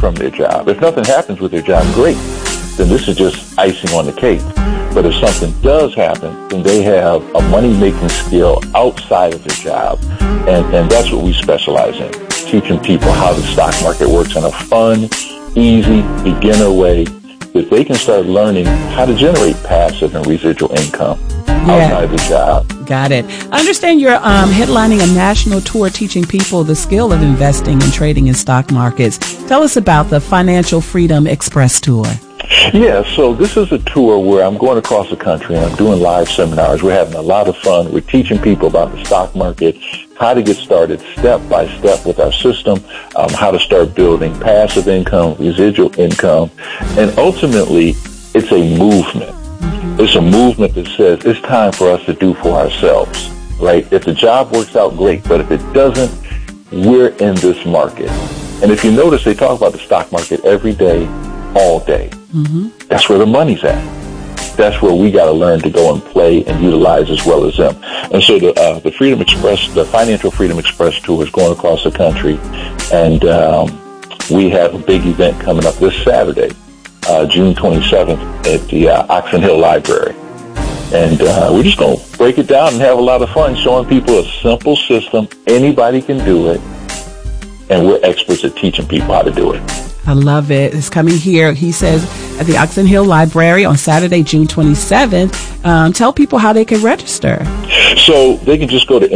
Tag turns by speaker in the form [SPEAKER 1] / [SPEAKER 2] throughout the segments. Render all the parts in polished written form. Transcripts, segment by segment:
[SPEAKER 1] from their job. If nothing happens with their job, great. Then this is just icing on the cake. But if something does happen, then they have a money-making skill outside of their job. And that's what we specialize in, teaching people how the stock market works in a fun, easy, beginner way that they can start learning how to generate passive and residual income outside of the job.
[SPEAKER 2] Got it. I understand you're headlining a national tour teaching people the skill of investing and trading in stock markets. Tell us about the Financial Freedom Express Tour.
[SPEAKER 1] Yeah, so this is a tour where I'm going across the country and I'm doing live seminars. We're having a lot of fun. We're teaching people about the stock market, how to get started step by step with our system, how to start building passive income, residual income, and ultimately it's a movement. It's a movement that says it's time for us to do for ourselves, right? If the job works out, great, but if it doesn't, we're in this market. And if you notice, they talk about the stock market every day, all day. That's where the money's at. That's where we got to learn to go and play and utilize as well as them. And so the Freedom Express, the Financial Freedom Express Tour is going across the country, and we have a big event coming up this Saturday, June 27th at the Oxon Hill Library. And we're just going to break it down and have a lot of fun showing people a simple system. Anybody can do it, and we're experts at teaching people how to do it.
[SPEAKER 2] I love it. It's coming here, he says, at the Oxon Hill Library on Saturday, June 27th. Tell people how they can register.
[SPEAKER 1] So they can just go to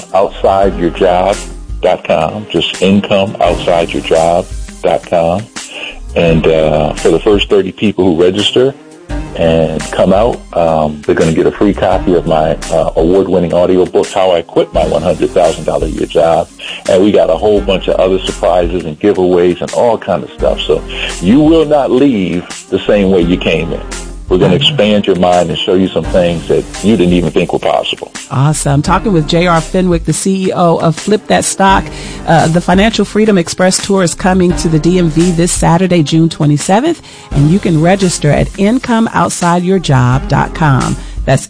[SPEAKER 1] incomeoutsideyourjob.com, just incomeoutsideyourjob.com. And for the first 30 people who register and come out, they're going to get a free copy of my award-winning audio book, How I Quit My $100,000 a Year Job. And we got a whole bunch of other surprises and giveaways and all kind of stuff. So you will not leave the same way you came in. We're going to expand your mind and show you some things that you didn't even think were possible.
[SPEAKER 2] Awesome. Talking with J.R. Fenwick, the CEO of Flip That Stock. The Financial Freedom Express Tour is coming to the DMV this Saturday, June 27th, and you can register at incomeoutsideyourjob.com. That's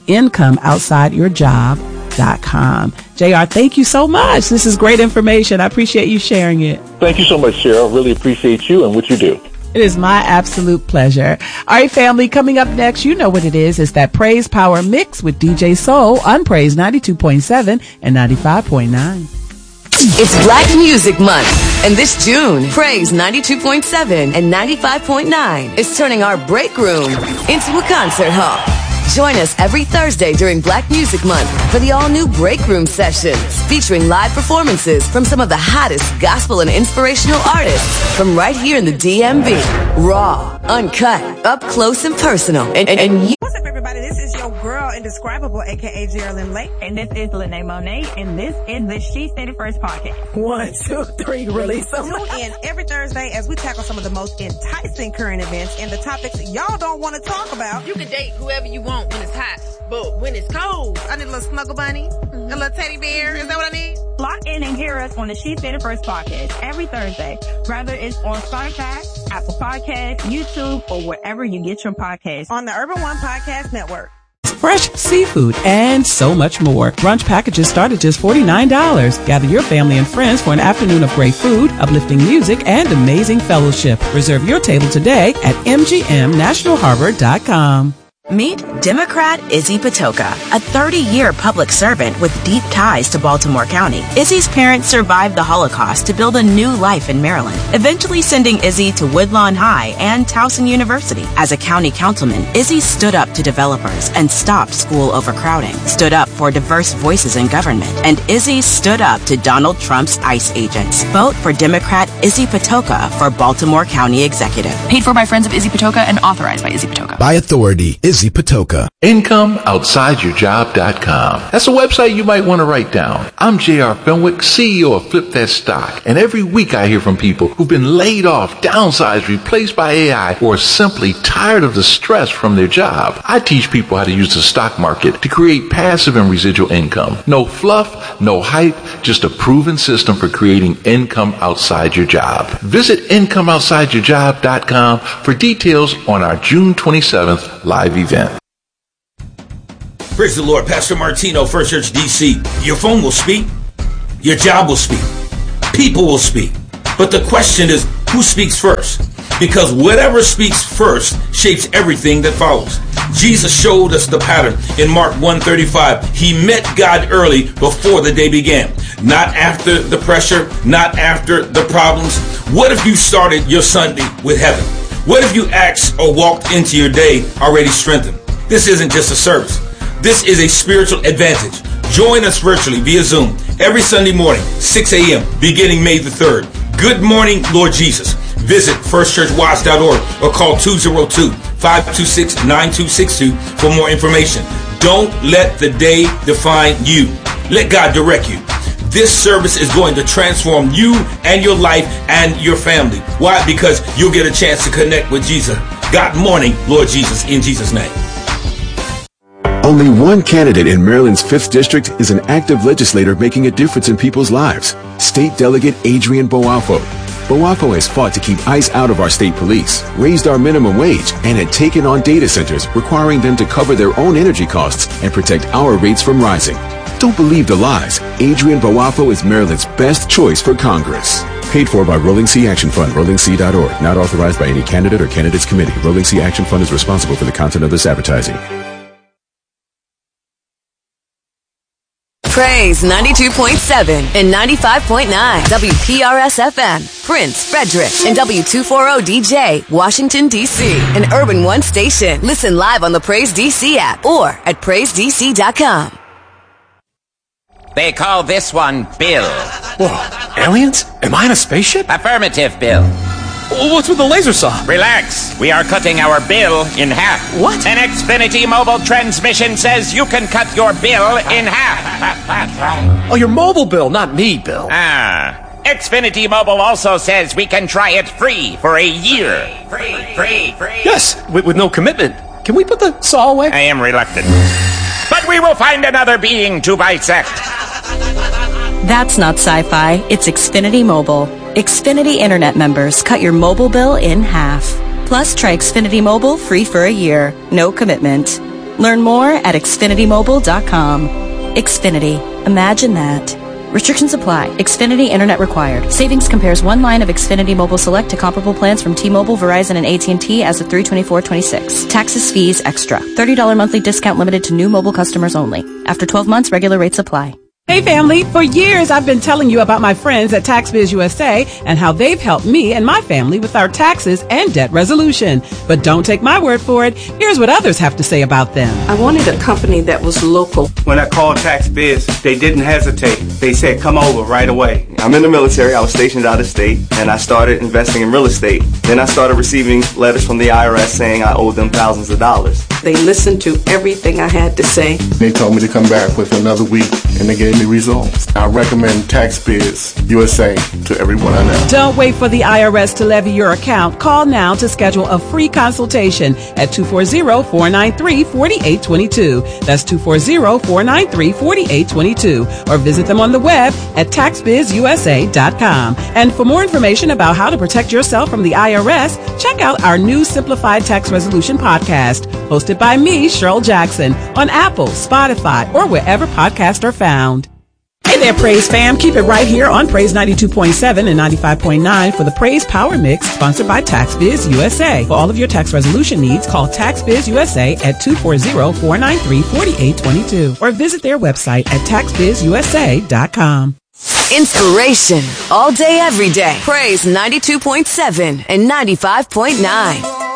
[SPEAKER 2] incomeoutsideyourjob.com. J.R., thank you so much. This is great information. I appreciate you sharing it.
[SPEAKER 1] Thank you so much, Cheryl. Really appreciate you and what you do.
[SPEAKER 2] It is my absolute pleasure. All right, family, coming up next, you know what it is. It's that Praise Power Mix with DJ Soul on Praise 92.7 and 95.9.
[SPEAKER 3] It's Black Music Month, and this June, Praise 92.7 and 95.9 is turning our break room into a concert hall. Join us every Thursday during Black Music Month for the all-new Break Room Sessions, featuring live performances from some of the hottest gospel and inspirational artists from right here in the DMV. Raw, uncut, up close and personal. And you.
[SPEAKER 4] What's up, everybody? This is your girl, Indescribable, a.k.a. Geraldine Lake.
[SPEAKER 5] And this is Lene Monet, and this is the She Said It First podcast.
[SPEAKER 4] 1, 2, 3, release them. Tune in every Thursday as we tackle some of the most enticing current events and the topics y'all don't want to talk about.
[SPEAKER 6] You can date whoever you want when it's hot, but when it's cold, I need a little snuggle bunny, a little teddy bear. Is that what I need?
[SPEAKER 5] Lock in and hear us on the She Said It First podcast every Thursday, whether it's on Spotify, Apple Podcasts, YouTube, or wherever you get your podcasts.
[SPEAKER 4] On the Urban One Podcast Network.
[SPEAKER 2] Fresh seafood and so much more. Brunch packages start at just $49. Gather your family and friends for an afternoon of great food, uplifting music, and amazing fellowship. Reserve your table today at mgmnationalharbor.com.
[SPEAKER 7] Meet Democrat Izzy Patoka, a 30-year public servant with deep ties to Baltimore County. Izzy's parents survived the Holocaust to build a new life in Maryland, eventually sending Izzy to Woodlawn High and Towson University. As a county councilman, Izzy stood up to developers and stopped school overcrowding, stood up for diverse voices in government, and Izzy stood up to Donald Trump's ICE agents. Vote for Democrat Izzy Patoka for Baltimore County Executive.
[SPEAKER 8] Paid for by Friends of Izzy Patoka and authorized by Izzy Patoka.
[SPEAKER 9] By authority, Izzy Patoka.
[SPEAKER 10] IncomeOutsideYourJob.com. That's a website you might want to write down. I'm J.R. Fenwick, CEO of Flip That Stock, and every week I hear from people who've been laid off, downsized, replaced by AI, or simply tired of the stress from their job. I teach people how to use the stock market to create passive and residual income. No fluff, no hype, just a proven system for creating income outside your job. Visit IncomeOutsideYourJob.com for details on our June 27th live event.
[SPEAKER 11] Praise the Lord. Pastor Martino, First Church DC. Your phone will speak. Your job will speak. People will speak. But the question is, Who speaks first? Because whatever speaks first shapes everything that follows. Jesus showed us the pattern in Mark 1:35. He met God early before the day began. Not after the pressure, not after the problems. What if you started your Sunday with heaven? What if you asked or walked into your day already strengthened? This isn't just a service. This is a spiritual advantage. Join us virtually via Zoom every Sunday morning, 6 a.m., beginning May the 3rd. Good morning, Lord Jesus. Visit firstchurchwatch.org or call 202-526-9262 for more information. Don't let the day define you. Let God direct you. This service is going to transform you and your life and your family. Why? Because you'll get a chance to connect with Jesus. God morning, Lord Jesus, in Jesus' name.
[SPEAKER 9] Only one candidate in Maryland's 5th District is an active legislator making a difference in people's lives. State Delegate Adrian Boafo. Boafo has fought to keep ICE out of our state police, raised our minimum wage, and had taken on data centers, requiring them to cover their own energy costs and protect our rates from rising. Don't believe the lies. Adrian Boafo is Maryland's best choice for Congress. Paid for by Rolling Sea Action Fund, rollingc.org. Not authorized by any candidate or candidates committee. Rolling Sea Action Fund is responsible for the content of this advertising.
[SPEAKER 3] Praise 92.7 and 95.9 WPRS-FM, Prince, Frederick, and W240DJ, Washington, D.C., an Urban One station. Listen live on the Praise DC app or at PraiseDC.com.
[SPEAKER 12] They call this one Bill.
[SPEAKER 13] Whoa, aliens? Am I in a spaceship?
[SPEAKER 12] Affirmative, Bill.
[SPEAKER 13] What's with the laser saw?
[SPEAKER 12] Relax. We are cutting our bill in half.
[SPEAKER 13] What?
[SPEAKER 12] An Xfinity mobile transmission says you can cut your bill in half.
[SPEAKER 13] Oh, your mobile bill, not me, Bill.
[SPEAKER 12] Xfinity Mobile also says we can try it free for a year. Free.
[SPEAKER 13] Yes, with no commitment. Can we put the saw away?
[SPEAKER 12] I am reluctant. But we will find another being to bisect.
[SPEAKER 14] That's not sci-fi. It's Xfinity Mobile. Xfinity Internet members cut your mobile bill in half. Plus, try Xfinity Mobile free for a year. No commitment. Learn more at XfinityMobile.com. Xfinity. Imagine that. Restrictions apply. Xfinity Internet required. Savings compares one line of Xfinity Mobile Select to comparable plans from T-Mobile, Verizon, and AT&T as of 3/24/26. Taxes, fees, extra. $30 monthly discount limited to new mobile customers only. After 12 months, regular rates apply.
[SPEAKER 2] Hey family, for years I've been telling you about my friends at TaxBiz USA and how they've helped me and my family with our taxes and debt resolution. But don't take my word for it. Here's what others have to say about them.
[SPEAKER 15] I wanted a company that was local.
[SPEAKER 16] When I called TaxBiz, they didn't hesitate. They said, come over right away.
[SPEAKER 17] I'm in the military. I was stationed out of state, and I started investing in real estate. Then I started receiving letters from the IRS saying I owed them thousands of dollars.
[SPEAKER 15] They listened to everything I had to say.
[SPEAKER 18] They told me to come back with another week, and they gave me results. I recommend TaxBiz USA to everyone I know.
[SPEAKER 2] Don't wait for the IRS to levy your account. Call now to schedule a free consultation at 240-493-4822. That's 240-493-4822. Or visit them on the web at taxbizusa.com. And for more information about how to protect yourself from the IRS, check out our new Simplified Tax Resolution podcast, hosted by me, Cheryl Jackson, on Apple, Spotify, or wherever podcasts are found. Hey there, Praise fam. Keep it right here on Praise 92.7 and 95.9 for the Praise Power Mix, sponsored by TaxBiz USA. For all of your tax resolution needs, call TaxBiz USA at 240-493-4822 or visit their website at taxbizusa.com.
[SPEAKER 3] Inspiration all day, every day. Praise 92.7 and 95.9.